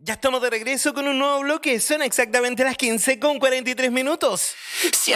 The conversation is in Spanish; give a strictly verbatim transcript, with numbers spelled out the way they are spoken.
Ya estamos de regreso con un nuevo bloque. Son exactamente las quince con cuarenta y tres minutos.